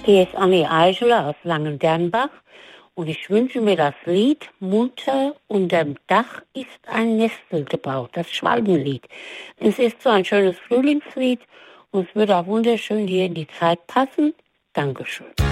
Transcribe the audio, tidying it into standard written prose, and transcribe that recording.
Hier ist Annie Eicheler aus Langendernbach und ich wünsche mir das Lied Munter unterm Dach ist ein Nestel gebaut, das Schwalbenlied. Es ist so ein schönes Frühlingslied und es würde auch wunderschön hier in die Zeit passen. Dankeschön.